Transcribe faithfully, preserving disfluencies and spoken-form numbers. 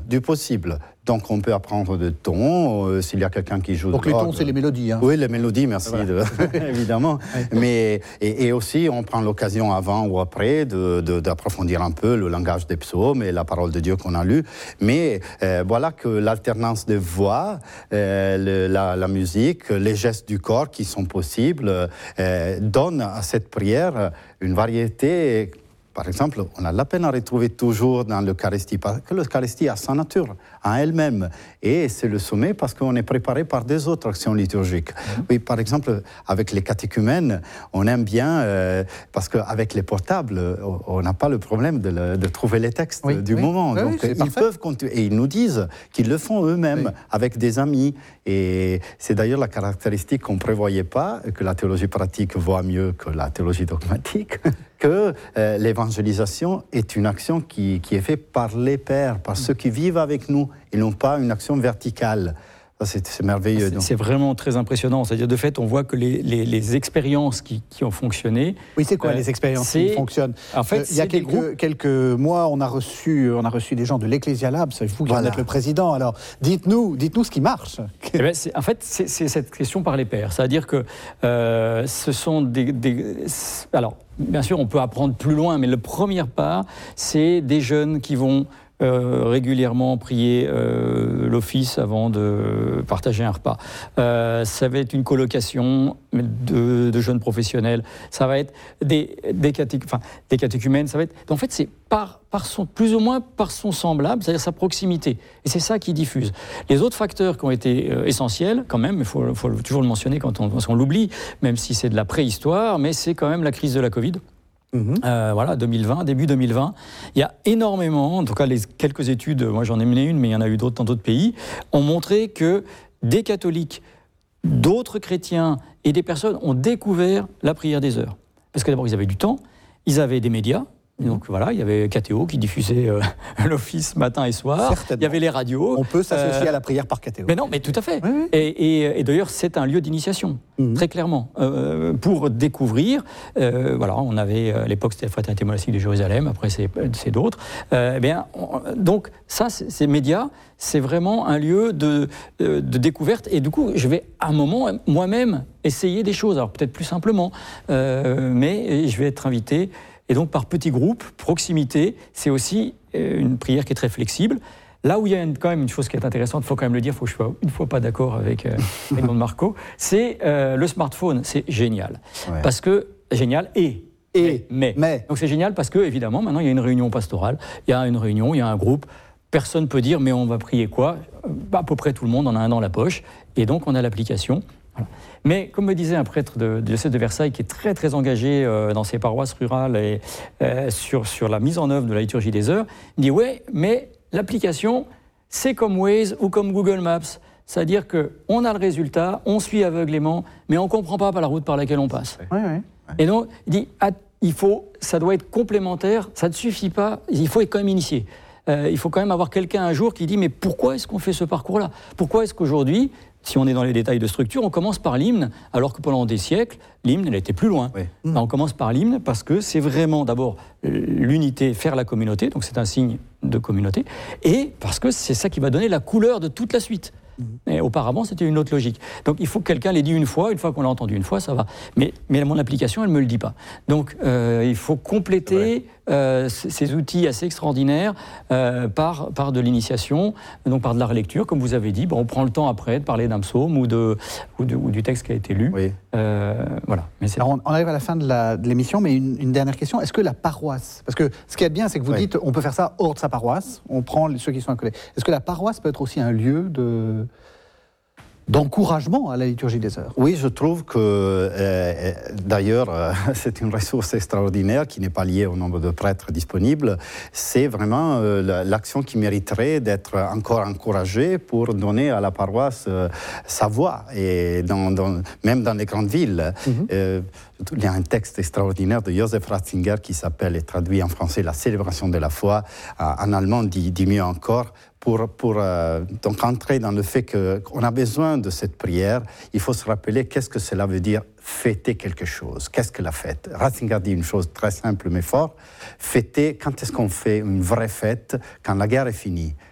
du possible. Donc on peut apprendre de tons, euh, s'il y a quelqu'un qui joue... Donc les tons, c'est les mélodies. Hein. Oui, les mélodies, merci, voilà. de... évidemment. Mais, et, et aussi, on prend l'occasion avant ou après de, de, d'approfondir un peu le langage des psaumes et la parole de Dieu qu'on a lue. Mais euh, voilà que l'alternance des voix, euh, le, la, la musique, les gestes du corps qui sont possibles, euh, donnent à cette prière une variété... Par exemple, on a la peine à retrouver toujours dans l'Eucharistie, parce que l'Eucharistie a sa nature, en elle-même. Et c'est le sommet parce qu'on est préparé par des autres actions liturgiques. Mmh. Oui, par exemple, avec les catéchumènes, on aime bien, euh, parce qu'avec les portables, on n'a pas le problème de, le, de trouver les textes oui, du oui. moment. Oui, Donc, oui, ils peuvent continuer. Et ils nous disent qu'ils le font eux-mêmes, oui. avec des amis. Et c'est d'ailleurs la caractéristique qu'on ne prévoyait pas, que la théologie pratique voit mieux que la théologie dogmatique, que euh, l'évangélisation est une action qui, qui est faite par les pères, par ceux qui vivent avec nous, et non pas une action verticale. C'est, c'est merveilleux. C'est, c'est vraiment très impressionnant. C'est-à-dire, de fait, on voit que les, les, les expériences qui, qui ont fonctionné... Oui, c'est quoi euh, les expériences qui fonctionnent ? En fait, euh, il y a quelques, groupes... quelques mois, on a, reçu, on a reçu des gens de l'Ecclesia Lab, c'est vous qui voilà. en êtes le président. Alors, dites-nous, dites-nous ce qui marche. Eh ben, c'est, en fait, c'est, c'est cette question par les pairs. C'est-à-dire que euh, ce sont des... des alors, bien sûr, on peut apprendre plus loin, mais le premier pas, c'est des jeunes qui vont... Euh, régulièrement prier euh, l'office avant de partager un repas. Euh, ça va être une colocation de, de jeunes professionnels. Ça va être des, des, caté, enfin, des catéchumènes. Ça va être, en fait, c'est par, par son, plus ou moins par son semblable, c'est-à-dire sa proximité. Et c'est ça qui diffuse. Les autres facteurs qui ont été euh, essentiels, quand même, il faut, faut toujours le mentionner quand on, quand on l'oublie, même si c'est de la préhistoire, mais c'est quand même la crise de la Covid. Mmh. Euh, voilà, deux mille vingt, début deux mille vingt. Il y a énormément, en tout cas les quelques études, moi j'en ai mené une, mais il y en a eu d'autres dans d'autres pays, ont montré que des catholiques, d'autres chrétiens et des personnes ont découvert la prière des heures. Parce que d'abord, ils avaient du temps, ils avaient des médias. Donc voilà, il y avait K T O qui diffusait euh, l'office matin et soir. Certainement. Il y avait les radios. On peut s'associer euh, à la prière par K T O. Mais non, mais tout à fait. Oui, oui. Et, et, et d'ailleurs, c'est un lieu d'initiation, mmh. très clairement, euh, pour découvrir. Euh, voilà, on avait à l'époque c'était la Fraternité monastique de Jérusalem. Après, c'est, c'est d'autres. Euh, eh bien, on, donc ça, c'est, ces médias, c'est vraiment un lieu de, de, de découverte. Et du coup, je vais à un moment moi-même essayer des choses. Alors peut-être plus simplement, euh, mais je vais être invité. Et donc, par petits groupes, proximité, c'est aussi une prière qui est très flexible. Là où il y a une, quand même une chose qui est intéressante, il faut quand même le dire, il faut que je sois une fois pas d'accord avec, euh, avec Don Marco, c'est euh, le smartphone, c'est génial. Ouais. Parce que, génial, et, et mais. mais. Donc c'est génial parce que, évidemment, maintenant, il y a une réunion pastorale, il y a une réunion, il y a un groupe, personne ne peut dire, mais on va prier quoi ? À peu près tout le monde en a un dans la poche, et donc on a l'application. Voilà. Mais comme me disait un prêtre de, du diocèse de Versailles qui est très très engagé euh, dans ses paroisses rurales et euh, sur, sur la mise en œuvre de la liturgie des heures, il dit ouais, mais l'application c'est comme Waze ou comme Google Maps, c'est-à-dire qu'on a le résultat, on suit aveuglément, mais on ne comprend pas par la route par laquelle on passe. Oui, oui. Et donc il dit ah, il faut, ça doit être complémentaire, ça ne suffit pas, il faut être quand même initié. Euh, il faut quand même avoir quelqu'un un jour qui dit mais pourquoi est-ce qu'on fait ce parcours-là ? Pourquoi est-ce qu'aujourd'hui, si on est dans les détails de structure, on commence par l'hymne, alors que pendant des siècles, l'hymne, elle était plus loin. Oui. Ben, on commence par l'hymne parce que c'est vraiment d'abord l'unité, faire la communauté, donc c'est un signe de communauté, et parce que c'est ça qui va donner la couleur de toute la suite. Et auparavant, c'était une autre logique. Donc, il faut que quelqu'un l'ait dit une fois. Une fois qu'on l'a entendu une fois, ça va. Mais, mais mon application, elle ne me le dit pas. Donc, euh, il faut compléter euh, c- ces outils assez extraordinaires euh, par, par de l'initiation, donc par de la relecture. Comme vous avez dit, bon, on prend le temps après de parler d'un psaume ou, de, ou, de, ou du texte qui a été lu. Oui. Euh, voilà. Mais c'est... Alors, on, on arrive à la fin de, la, de l'émission, mais une, une dernière question. Est-ce que la paroisse... Parce que ce qui est bien, c'est que vous oui. dites on peut faire ça hors de sa paroisse. On prend ceux qui sont accolés. Est-ce que la paroisse peut être aussi un lieu de... d'encouragement à la liturgie des heures? Oui, je trouve que, euh, d'ailleurs, euh, c'est une ressource extraordinaire qui n'est pas liée au nombre de prêtres disponibles. C'est vraiment euh, l'action qui mériterait d'être encore encouragée pour donner à la paroisse euh, sa voix, et dans, dans, même dans les grandes villes. Mm-hmm. Euh, il y a un texte extraordinaire de Joseph Ratzinger qui s'appelle, et traduit en français, La célébration de la foi. En allemand, dit, dit mieux encore. Pour, pour euh, donc entrer dans le fait qu'on a besoin de cette prière, il faut se rappeler qu'est-ce que cela veut dire fêter quelque chose. Qu'est-ce que la fête ? Ratzinger dit une chose très simple mais forte. Fêter, quand est-ce qu'on fait une vraie fête ? Quand la guerre est finie.